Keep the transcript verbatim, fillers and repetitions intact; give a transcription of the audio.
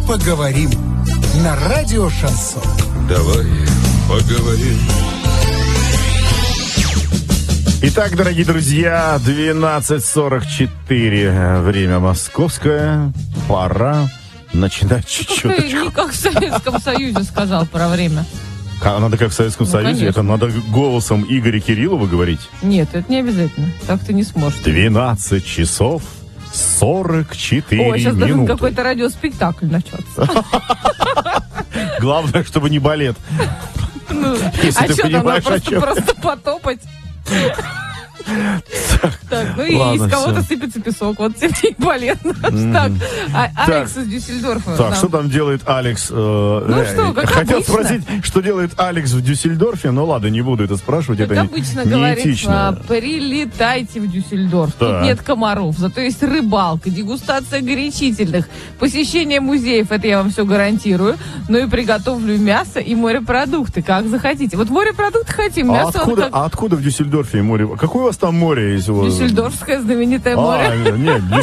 поговорим на радио Шансон. Давай поговорим. Итак, дорогие друзья, двенадцать сорок четыре, время московское, пора начинать чечеточку. Не как в Советском Союзе сказал про время. А надо как в Советском Ну, Союзе? конечно. Это надо голосом Игоря Кириллова говорить? Нет, это не обязательно. Так ты не сможешь. двенадцать часов сорок четыре Ой, сейчас должен минуты. какой-то радиоспектакль начаться. Главное, чтобы не балет. Ну, Если а ты что там, надо понимаешь, о просто, чем. просто потопать? Так, ну и Ладно, из кого-то всё. сыпется песок. Вот тебе и балет наш. Так, а- Алекс из Дюссельдорфа. Так, нам. что там делает Алекс? э, Ну э, что, как Хотел обычно. спросить, что делает Алекс в Дюссельдорфе, но ладно, не буду это спрашивать, Как это не- обычно говорится, неэтично. прилетайте в Дюссельдорф. Так. Тут нет комаров, зато есть рыбалка, дегустация горячительных, посещение музеев, это я вам все гарантирую. Ну и приготовлю мясо и морепродукты, как захотите. Вот морепродукты хотим, А мясо вот откуда, как... а откуда в Дюссельдорфе море? Какое у вас там море есть? Вот? Дюссельдорфское знаменитое А, море. нет,